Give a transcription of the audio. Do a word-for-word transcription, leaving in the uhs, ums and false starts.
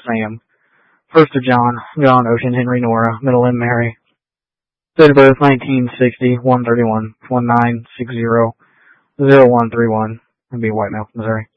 Sam. First of John, John Ocean Henry Nora, middle name Mary. Date of birth nineteen sixty, one thirty-one, one nine six zero, zero one three one, and be White Mount, Missouri.